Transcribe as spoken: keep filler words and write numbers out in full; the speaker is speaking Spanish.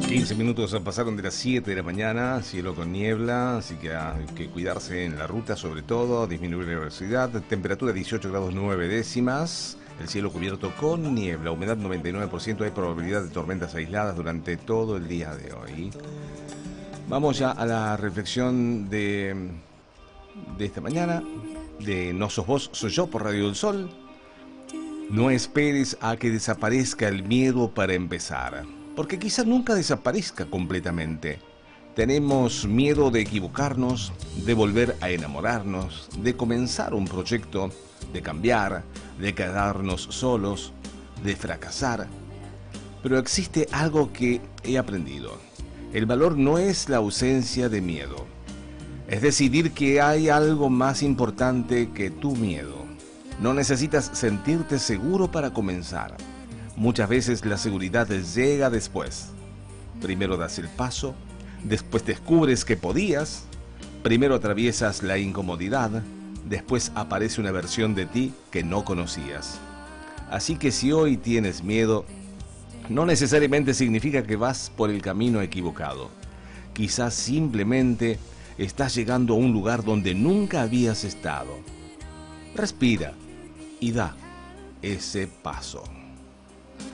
quince minutos pasaron de las siete de la mañana, cielo con niebla, así que hay que cuidarse en la ruta sobre todo, disminuir la velocidad, temperatura dieciocho grados nueve décimas, el cielo cubierto con niebla, humedad noventa y nueve por ciento, hay probabilidad de tormentas aisladas durante todo el día de hoy. Vamos ya a la reflexión de, de esta mañana, de No sos vos, soy yo por Radio del Sol. No esperes a que desaparezca el miedo para empezar, porque quizás nunca desaparezca completamente. Tenemos miedo de equivocarnos, de volver a enamorarnos, de comenzar un proyecto, de cambiar, de quedarnos solos, de fracasar. Pero existe algo que he aprendido. El valor no es la ausencia de miedo, es decidir que hay algo más importante que tu miedo. No necesitas sentirte seguro para comenzar. Muchas veces la seguridad llega después. Primero das el paso, después descubres que podías, primero atraviesas la incomodidad, después aparece una versión de ti que no conocías. Así que si hoy tienes miedo, no necesariamente significa que vas por el camino equivocado. Quizás simplemente estás llegando a un lugar donde nunca habías estado. Respira y da ese paso.